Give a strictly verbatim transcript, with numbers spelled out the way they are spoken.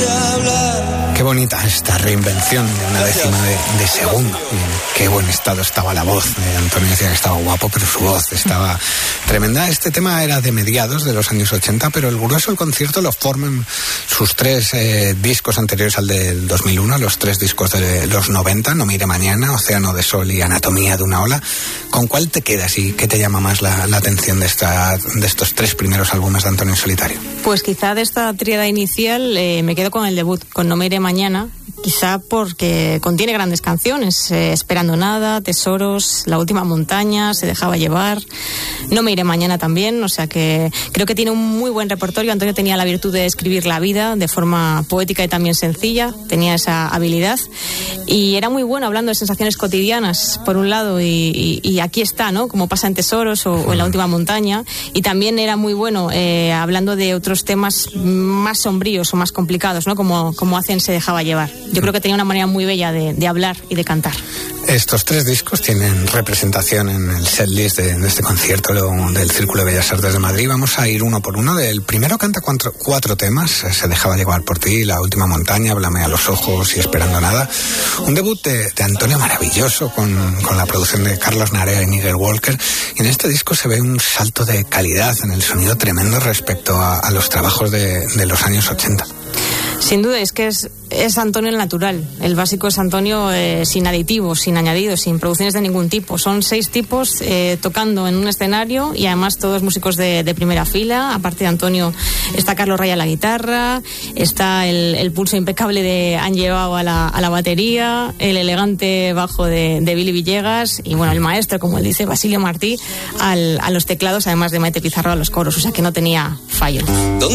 Qué bonita esta reinvención de una décima de, de segundo. En qué buen estado estaba la voz. Eh, Antonio decía que estaba guapo, pero su voz estaba tremenda. Este tema era de mediados de los años ochenta, pero el grueso del concierto lo forman sus tres eh, discos anteriores al del dos mil uno, los tres discos de los noventa, No mire mañana, Océano de sol y Anatomía de una ola. ¿Con cuál te quedas y qué te llama más la, la atención de, esta, de estos tres primeros álbumes de Antonio en solitario? Pues quizá de esta tríada inicial eh, me quedo con el debut, con No me iré mañana, quizá porque contiene grandes canciones, eh, Esperando nada, Tesoros, La última montaña, Se dejaba llevar, No me iré mañana también, o sea que creo que tiene un muy buen repertorio. Antonio tenía la virtud de escribir la vida de forma poética y también sencilla, tenía esa habilidad y era muy bueno hablando de sensaciones cotidianas, por un lado, y, y, y aquí está, ¿no? Como pasa en Tesoros o, o en La última montaña, y también era muy bueno eh, hablando de otros temas más sombríos o más complicados, ¿no? Como, como hacen Se dejaba llevar. Yo creo que tenía una manera muy bella de, de hablar y de cantar. Estos tres discos tienen representación en el setlist de, de este concierto del Círculo de Bellas Artes de Madrid. Vamos a ir uno por uno. El primero canta cuatro, cuatro temas, Se dejaba llevar por ti, La última montaña, Háblame a los ojos y Esperando nada. Un debut de, de Antonio maravilloso con, con la producción de Carlos Narea y Nigel Walker. Y en este disco se ve un salto de calidad en el sonido tremendo respecto a, a los trabajos de, de los años ochenta. Sin duda, es que es, es Antonio el natural. El básico es Antonio eh, sin aditivos, sin añadidos, sin producciones de ningún tipo. Son seis tipos eh, tocando en un escenario y además todos músicos de, de primera fila. Aparte de Antonio está Carlos Raya a la guitarra, está el, el pulso impecable de Angie Bao a la, a la batería, el elegante bajo de, de Billy Villegas y bueno, el maestro, como él dice, Basilio Martí al, a los teclados, además de Maite Pizarro a los coros. O sea que no tenía fallo.